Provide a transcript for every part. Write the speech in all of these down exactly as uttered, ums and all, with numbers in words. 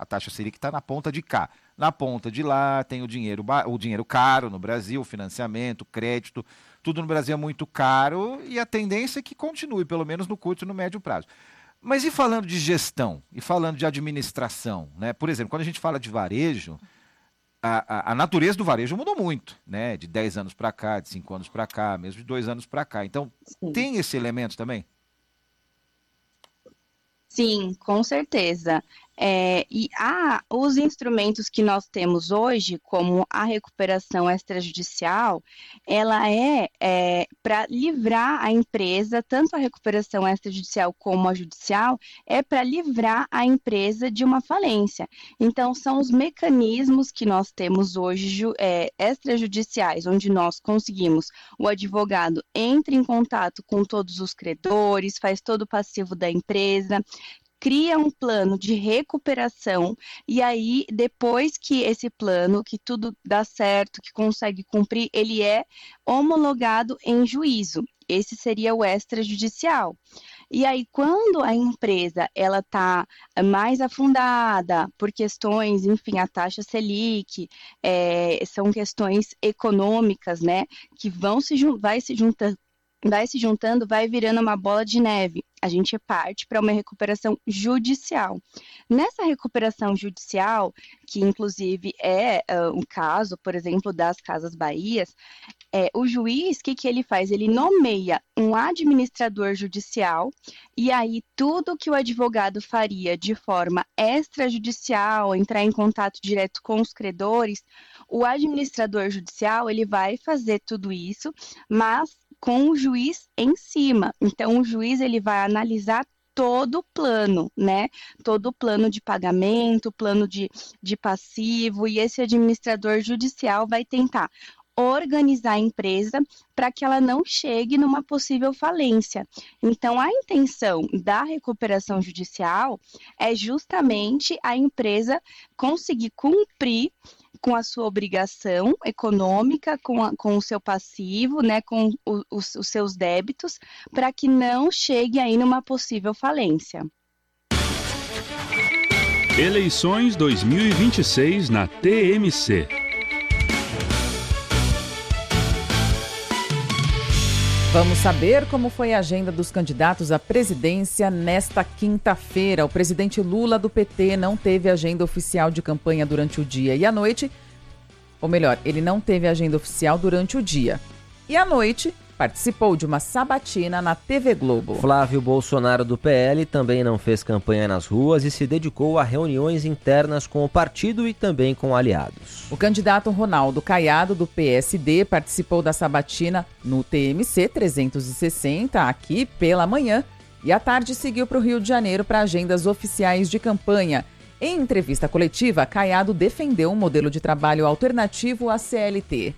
A taxa Selic está na ponta de cá. Na ponta de lá tem o dinheiro, o dinheiro caro no Brasil, o financiamento, crédito, tudo no Brasil é muito caro e a tendência é que continue, pelo menos no curto e no médio prazo. Mas e falando de gestão, e falando de administração, né? Por exemplo, quando a gente fala de varejo, a, a, a natureza do varejo mudou muito, né? De dez anos para cá, de cinco anos para cá, mesmo de dois anos para cá. Então, Sim. tem esse elemento também? Sim, com certeza. É, e há os instrumentos que nós temos hoje, como a recuperação extrajudicial, ela é, é para livrar a empresa, tanto a recuperação extrajudicial como a judicial, é para livrar a empresa de uma falência. Então, são os mecanismos que nós temos hoje ju, é, extrajudiciais, onde nós conseguimos, o advogado entra em contato com todos os credores, faz todo o passivo da empresa, cria um plano de recuperação e aí, depois que esse plano, que tudo dá certo, que consegue cumprir, ele é homologado em juízo. Esse seria o extrajudicial. E aí, quando a empresa ela está mais afundada por questões, enfim, a taxa Selic, é, são questões econômicas, né, que vão se, vai se juntando, vai se juntando, vai virando uma bola de neve. A gente parte para uma recuperação judicial. Nessa recuperação judicial, que inclusive é uh, um caso, por exemplo, das Casas Bahias, é, o juiz, o que, que ele faz? Ele nomeia um administrador judicial e aí tudo que o advogado faria de forma extrajudicial, entrar em contato direto com os credores, o administrador judicial ele vai fazer tudo isso, mas com o juiz em cima. Então, o juiz ele vai analisar todo o plano, né? Todo o plano de pagamento, plano de, de passivo, e esse administrador judicial vai tentar organizar a empresa para que ela não chegue numa possível falência. Então, a intenção da recuperação judicial é justamente a empresa conseguir cumprir com a sua obrigação econômica, com, a, com o seu passivo, né, com o, os, os seus débitos, para que não chegue aí numa possível falência. Eleições dois mil e vinte e seis na T M C. Vamos saber como foi a agenda dos candidatos à presidência nesta quinta-feira. O presidente Lula, do P T, não teve agenda oficial de campanha durante o dia e à noite. Ou melhor, ele não teve agenda oficial durante o dia. E à noite, participou de uma sabatina na T V Globo. Flávio Bolsonaro, do P L, também não fez campanha nas ruas e se dedicou a reuniões internas com o partido e também com aliados. O candidato Ronaldo Caiado, do P S D, participou da sabatina no T M C trezentos e sessenta, aqui pela manhã, e à tarde seguiu para o Rio de Janeiro para agendas oficiais de campanha. Em entrevista coletiva, Caiado defendeu um modelo de trabalho alternativo à C L T.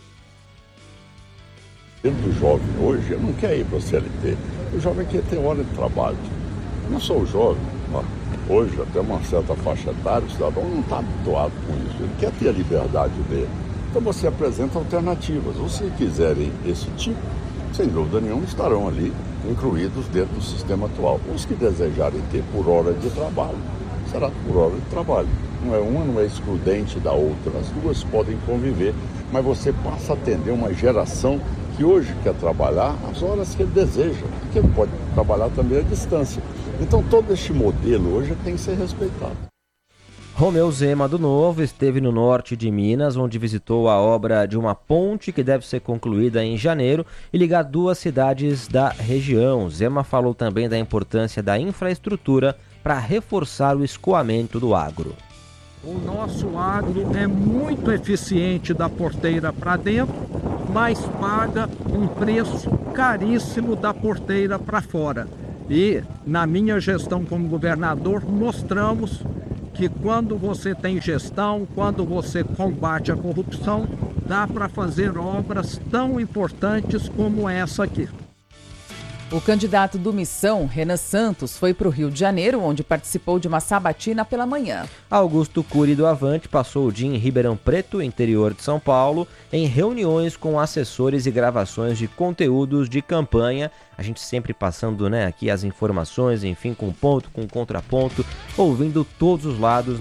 O jovem hoje não quer ir para a C L T. O jovem quer ter hora de trabalho. Não só o jovem, hoje até uma certa faixa etária, o cidadão não está habituado com isso. Ele quer ter a liberdade dele. Então você apresenta alternativas. Ou se quiserem esse tipo, sem dúvida nenhuma estarão ali incluídos dentro do sistema atual. Os que desejarem ter por hora de trabalho, será por hora de trabalho. Não é uma, não é excludente da outra. As duas podem conviver, mas você passa a atender uma geração que hoje quer trabalhar as horas que ele deseja, porque ele pode trabalhar também à distância. Então todo este modelo hoje tem que ser respeitado. Romeu Zema, do Novo, esteve no norte de Minas, onde visitou a obra de uma ponte que deve ser concluída em janeiro e ligar duas cidades da região. Zema falou também da importância da infraestrutura para reforçar o escoamento do agro. O nosso agro é muito eficiente da porteira para dentro, mas paga um preço caríssimo da porteira para fora. E na minha gestão como governador, mostramos que quando você tem gestão, quando você combate a corrupção, dá para fazer obras tão importantes como essa aqui. O candidato do Missão, Renan Santos, foi para o Rio de Janeiro, onde participou de uma sabatina pela manhã. Augusto Cury, do Avante, passou o dia em Ribeirão Preto, interior de São Paulo, em reuniões com assessores e gravações de conteúdos de campanha. A gente sempre passando, né, aqui as informações, enfim, com ponto, com contraponto, ouvindo todos os lados